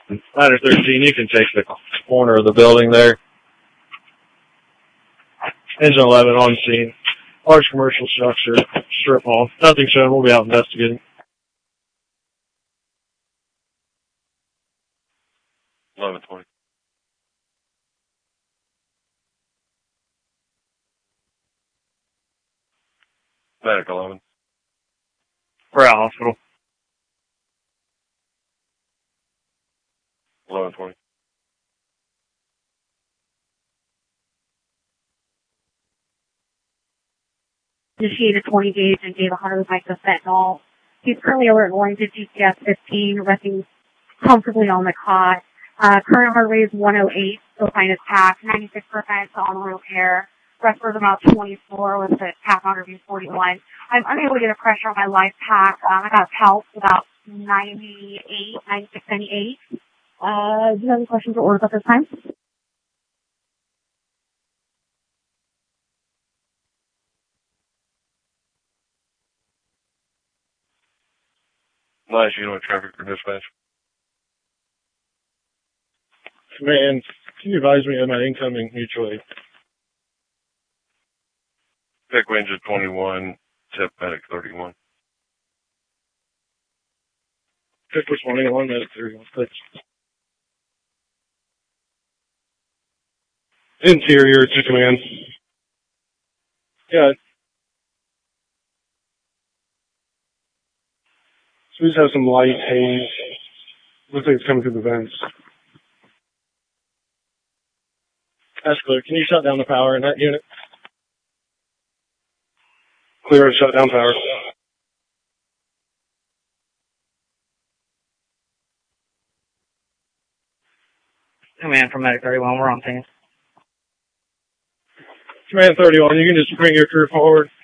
Ladder 13, you can take the corner of the building there. Engine 11 on scene. Large commercial structure, strip mall. Nothing shown. We'll be out investigating. 11:20. Medic 11. We're at hospital. 11:20. Initiated 20 gauge and gave 100 mics of fentanyl. He's currently alert going to GPS 15, resting comfortably on the cot. Current heart rate is 108, still fine as packed, 96% on road air. Respiratory about 24 with the tap on review 41. I'm unable to get a pressure on my life pack. I got pulse about 98, 96, 98. Do you have any questions or orders at this time? Nice, you know, traffic for dispatch. Command, can you advise me of my incoming mutual aid? Pick range of 21, tip medic 31. Pick was 21, medic 31. Thanks. Interior to command. Yeah. So we just have some light haze. Looks like it's coming through the vents. That's clear. Can you shut down the power in that unit? Clear and shut down power. Command from Medic 31, we're on scene. Command 31, you can just bring your crew forward.